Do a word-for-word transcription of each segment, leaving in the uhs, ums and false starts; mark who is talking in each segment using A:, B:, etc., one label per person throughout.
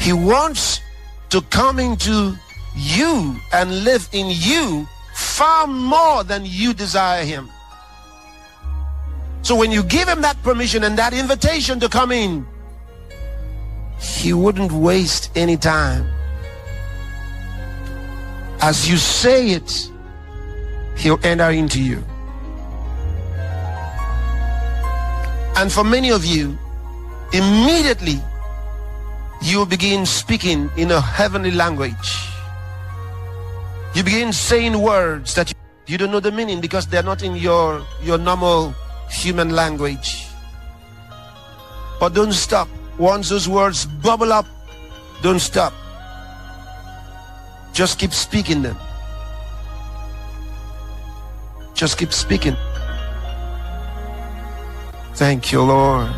A: He wants to come into you and live in you far more than you desire him. So when you give him that permission and that invitation to come in, he wouldn't waste any time. As you say it, he'll enter into you. And for many of you, immediately you will begin speaking in a heavenly language. You begin saying words that you don't know the meaning because they're not in your, your normal human language. But don't stop. Once those words bubble up, don't stop. Just keep speaking them. Just keep speaking. Thank you, Lord.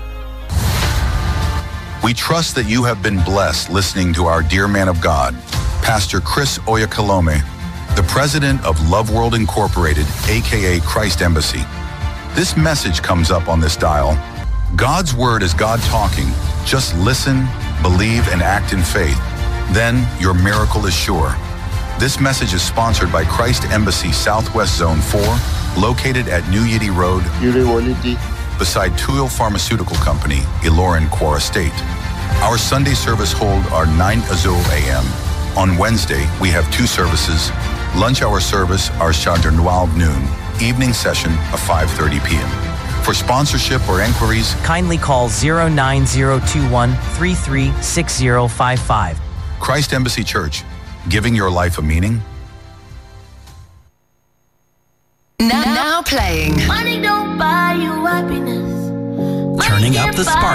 B: We trust that you have been blessed listening to our dear man of God, Pastor Chris Oyakhilome, the president of Love World Incorporated, aka Christ Embassy. This message comes up on this dial. God's word is God talking. Just listen, believe, and act in faith. Then your miracle is sure. This message is sponsored by Christ Embassy Southwest Zone four, located at New Yiddy Road, beside Tuyil Pharmaceutical Company, Ilorin, Quora State. Our Sunday service hold are nine Azul A M. On Wednesday, we have two services. Lunch hour service are Chandernwal noon. Evening session of five thirty p m For sponsorship or inquiries,
C: kindly call zero nine zero two one three three six zero five five.
B: Christ Embassy Church, giving your life a meaning.
D: Now, now playing.
E: Money don't buy you happiness. Money
C: Turning up
E: can't
C: the
E: buy
C: spark.